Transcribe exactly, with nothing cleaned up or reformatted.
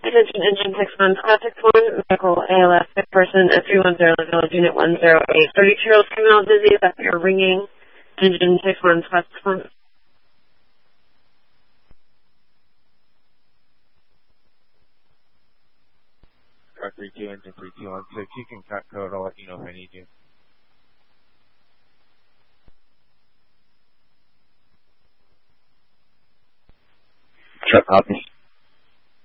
Attention engine six one, class six one, medical A L F, sick person at three one zero, village unit one zero eight. thirty-two-year-old female dizzy, left ear ringing. Engine six one, class six one. Car three two, engine three two one six. You can cut code. I'll let you know if I need you. Truck copy.